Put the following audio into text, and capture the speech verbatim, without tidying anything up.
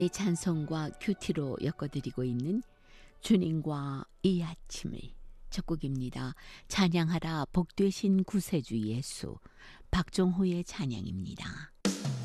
이 찬송과 큐티로 엮어드리고 있는 주님과 이 아침을 첫 곡입니다. 찬양하라 복되신 구세주 예수, 박종호의 찬양입니다.